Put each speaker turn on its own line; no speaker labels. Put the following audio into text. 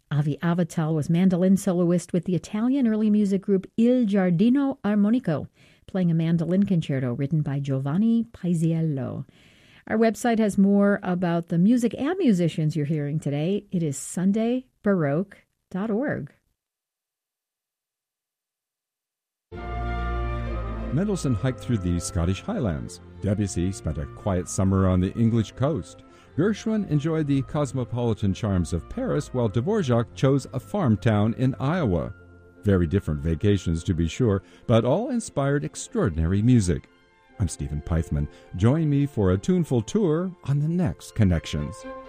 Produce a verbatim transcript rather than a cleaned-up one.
Avi Avital was mandolin soloist with the Italian early music group Il Giardino Armonico, playing a mandolin concerto written by Giovanni Paisiello. Our website has more about the music and musicians you're hearing today. It is sunday baroque dot org.
Mendelssohn hiked through the Scottish Highlands. Debussy spent a quiet summer on the English coast. Gershwin enjoyed the cosmopolitan charms of Paris, while Dvorak chose a farm town in Iowa. Very different vacations, to be sure, but all inspired extraordinary music. I'm Stephen Peithman. Join me for a tuneful tour on the next Connections.